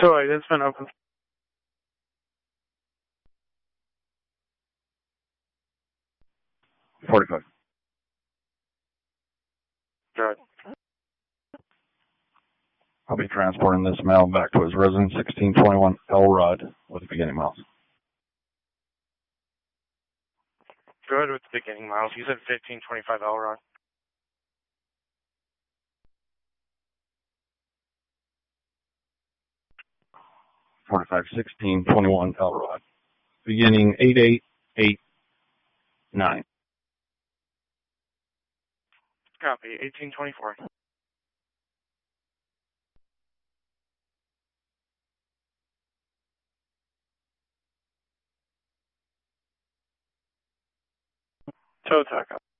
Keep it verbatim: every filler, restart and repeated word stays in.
So it's been open. forty-five. Good. I'll be transporting this male back to his residence, sixteen twenty-one Elrod, with beginning miles. Good with the beginning miles. You said fifteen twenty-five Elrod. forty-five, sixteen twenty-one Elrod. Beginning eight eight eight nine. Copy, eighteen twenty-four. Tow tack.